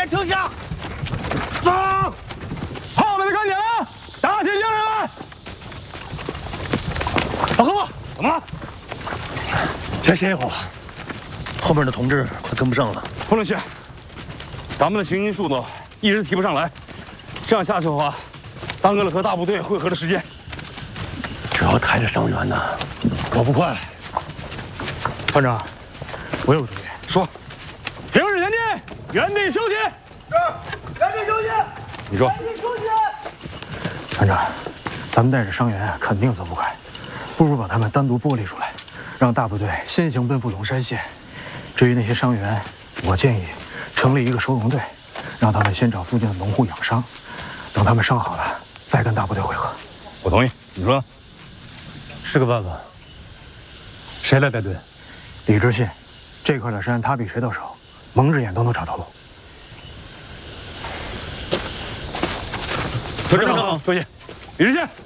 先停下，走。 后面的赶紧啊！打起精神来！ 大哥，怎么了？ 先歇一会儿，后面的同志快跟不上了。 不能歇，咱们的行军速度一直提不上来，这样下去的话，耽搁了和大部队会合的时间。 主要抬着伤员呢，走不快。 团长，我有个主意。 说，平视前进，原地休息。 是，原地休息。 你说， 原地休息。 团长，咱们带着伤员肯定走不快，不如把他们单独剥离出来，让大部队先行奔赴龙山县。至于那些伤员，我建议成立一个收容队，让他们先找附近的农户养伤，等他们伤好了再跟大部队会合。 我同意。你说呢？ 是个办法。谁来带队？李知信，这块的山他比谁都熟，蒙着眼都能找到路。 团长好，多谢。李知县，